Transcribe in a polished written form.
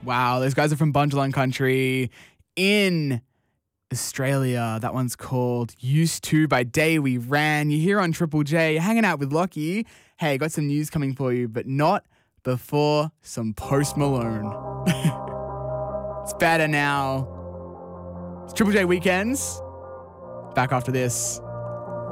Wow, those guys are from Bundjalung Country in Australia. That one's called Used To by Day We Ran. You're here on Triple J, hanging out with Lockie. Hey, got some news coming for you, but not before some Post Malone. It's better now. It's Triple J Weekends. Back after this.